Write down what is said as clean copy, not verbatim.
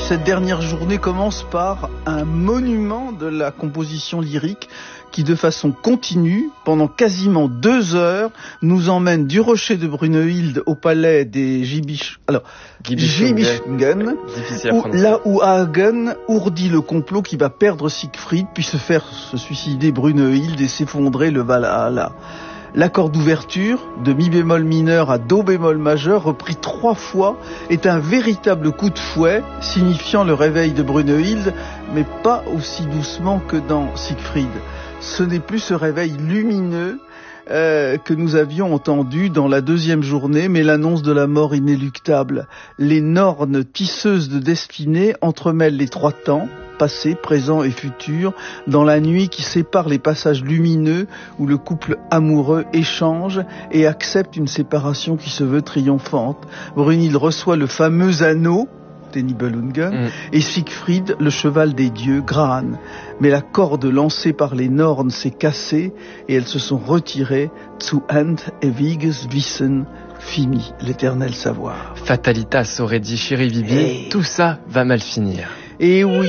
cette dernière journée commence par un monument de la composition lyrique qui, de façon continue, pendant quasiment 2 heures, nous emmène du rocher de Brunehilde au palais des Gibichungen, là où Hagen ourdit le complot qui va perdre Siegfried, puis se suicider Brunehilde et s'effondrer le Valhalla. L'accord d'ouverture, de mi bémol mineur à do bémol majeur, repris 3 fois, est un véritable coup de fouet, signifiant le réveil de Brunehilde, mais pas aussi doucement que dans Siegfried. Ce n'est plus ce réveil lumineux que nous avions entendu dans la 2e journée, mais l'annonce de la mort inéluctable. Les Nornes tisseuses de destinée entremêlent les 3 temps, passé, présent et futur, dans la nuit qui sépare les passages lumineux où le couple amoureux échange et accepte une séparation qui se veut triomphante. Brunhilde reçoit le fameux anneau, Nibelungen, et Siegfried, le cheval des dieux, Graan. Mais la corde lancée par les Nornes s'est cassée et elles se sont retirées. Zu End ewiges Wissen, fini, l'éternel savoir. Fatalitas, aurait dit Chéri Bibi, tout ça va mal finir. Et oui.